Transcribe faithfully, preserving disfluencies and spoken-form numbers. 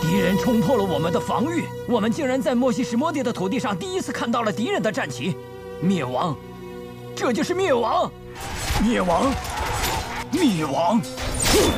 敌人冲破了我们的防御，我们竟然在莫西什摩迪的土地上第一次看到了敌人的战旗。灭亡，这就是灭亡！灭亡！灭亡！